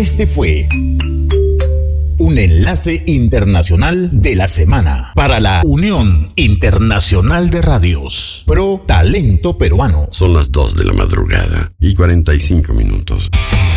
Este fue un enlace internacional de la semana para la Unión Internacional de Radios Pro Talento Peruano. Son las 2 de la madrugada y 45 minutos.